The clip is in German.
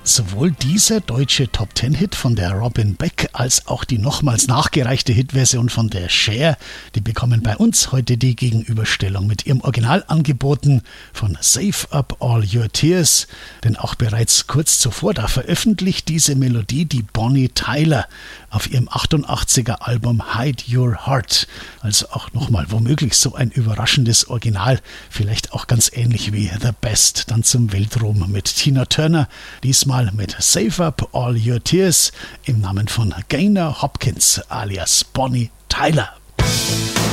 Sowohl dieser deutsche Top-10-Hit von der Robin Beck als auch die nochmals nachgereichte Hitversion von der Cher, die bekommen bei uns heute die Gegenüberstellung mit ihrem Original angeboten von Save Up All Your Tears. Denn auch bereits kurz zuvor, da veröffentlicht diese Melodie die Bonnie Tyler auf ihrem 88er Album Hide Your Heart. Also auch nochmal womöglich so ein überraschendes Original, vielleicht auch ganz ähnlich wie The Best, dann zum Weltruhm mit Tina Turner, diesmal mit Save Up All Your Tears im Namen von Gaynor Hopkins alias Bonnie Tyler.